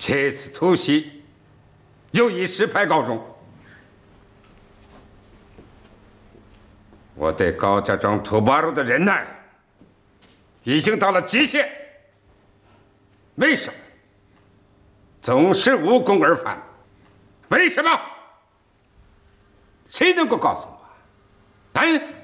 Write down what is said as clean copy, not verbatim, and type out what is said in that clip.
这次突袭又以失败告终。我对高家庄土八路的忍耐已经到了极限。为什么总是无功而返？为什么？谁能够告诉我？哎？